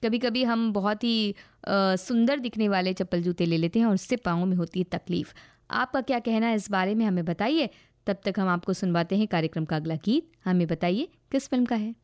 कभी कभी हम बहुत ही सुंदर दिखने वाले चप्पल जूते ले लेते हैं और उससे पाँव में होती है तकलीफ़। आपका क्या कहना है इस बारे में, हमें बताइए। तब तक हम आपको सुनवाते हैं कार्यक्रम का अगला गीत। हमें बताइए किस फिल्म का है।